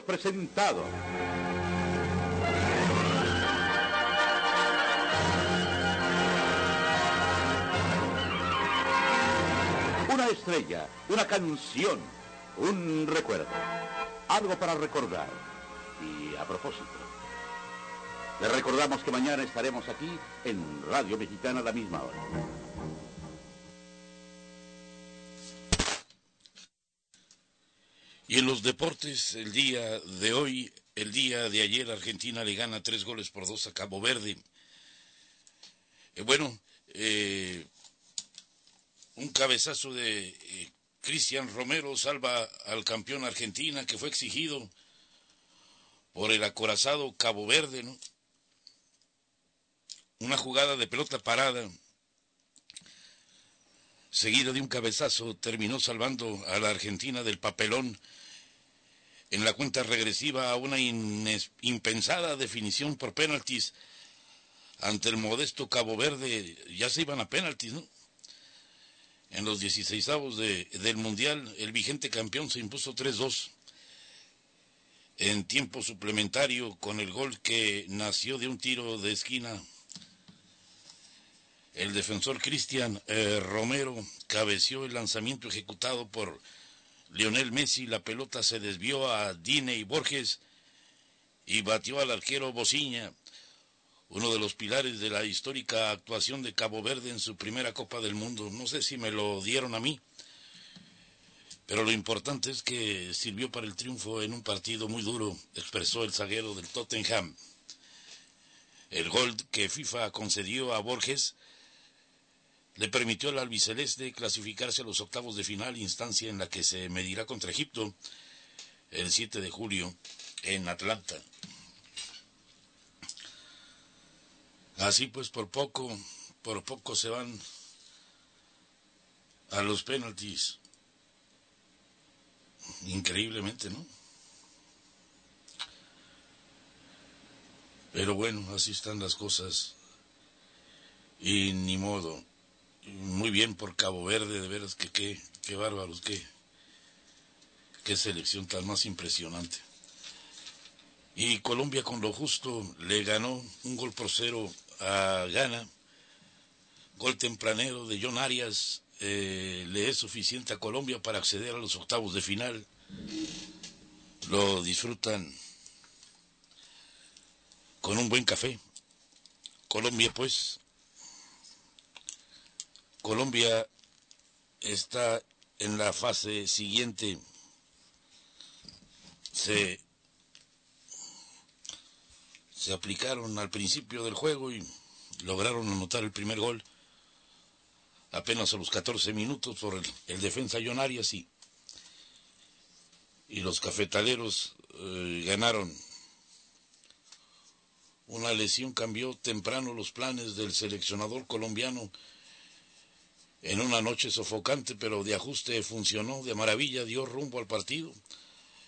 presentado. Una estrella, una canción, un recuerdo. Algo para recordar. Y a propósito, les recordamos que mañana estaremos aquí en Radio Mexicana a la misma hora. Y en los deportes, el día de hoy, el día de ayer, Argentina le gana 3-2 a Cabo Verde. Un cabezazo de Cristian Romero salva al campeón Argentina, que fue exigido por el acorazado Cabo Verde, ¿no? Una jugada de pelota parada, seguida de un cabezazo, terminó salvando a la Argentina del papelón en la cuenta regresiva a una impensada definición por penaltis ante el modesto Cabo Verde. Ya se iban a penaltis, ¿no? En los 16avos del Mundial, el vigente campeón se impuso 3-2 en tiempo suplementario con el gol que nació de un tiro de esquina. El defensor Cristian Romero cabeció el lanzamiento ejecutado por Lionel Messi. La pelota se desvió a Diney Borges y batió al arquero Bociña, uno de los pilares de la histórica actuación de Cabo Verde en su primera Copa del Mundo. No sé si me lo dieron a mí, pero lo importante es que sirvió para el triunfo en un partido muy duro, expresó el zaguero del Tottenham. El gol que FIFA concedió a Borges le permitió al albiceleste clasificarse a los octavos de final, instancia en la que se medirá contra Egipto el 7 de julio en Atlanta. Así pues, por poco se van a los penaltis. Increíblemente, ¿no? Pero bueno, así están las cosas. Y ni modo. Muy bien por Cabo Verde, de veras que qué bárbaros, qué selección tan más impresionante. Y Colombia con lo justo le ganó 1-0 a Ghana. Gol tempranero de John Arias le es suficiente a Colombia para acceder a los octavos de final. Lo disfrutan con un buen café. Colombia está en la fase siguiente. Se aplicaron al principio del juego y lograron anotar el primer gol apenas a los 14 minutos por el defensa John Arias, y los cafetaleros ganaron. Una lesión cambió temprano los planes del seleccionador colombiano. En una noche sofocante, pero de ajuste, funcionó de maravilla, dio rumbo al partido.